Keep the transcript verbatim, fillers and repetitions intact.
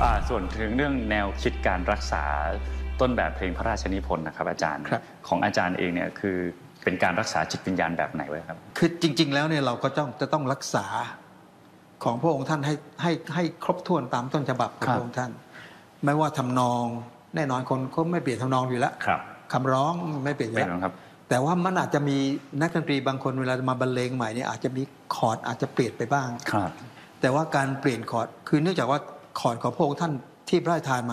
ส่วนถึงเรื่องแนวคิดการรักษาต้นแบบเพลงพระราชนิพนธ์นะครับอาจารย์ของอาจารย์เองเนี่ยคือเป็นการรักษาจิตวิญญาณแบบไหนไว้ครับคือจริงๆแล้วเนี่ยเราก็ต้องจะต้องรักษาของพระองค์ท่านให้ให้ให้ครบถ้วนตามต้นฉบับของพระองค์ท่านไม่ว่าทำนองแน่นอนคนเขาไม่เปลี่ยนทำนองอยู่แล้วคำร้องไม่เปลี่ยนอยู่แล้วแต่ว่ามันอาจจะมีนักดนตรีบางคนเวลามาบรรเลงใหม่เนี่ยอาจจะมีคอร์ดอาจจะเปลี่ยนไปบ้างแต่ว่าการเปลี่ยนคอร์ดคือเนื่องจากว่าคอร์ดของพระองค์ท่านที่พระราชทานมา